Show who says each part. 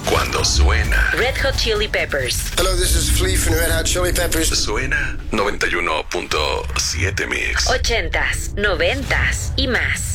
Speaker 1: Cuando suena
Speaker 2: Red Hot Chili Peppers.
Speaker 3: Hello, this is Flea from Red Hot Chili Peppers.
Speaker 1: Suena 91.7 Mix.
Speaker 2: 80s, 90s y más.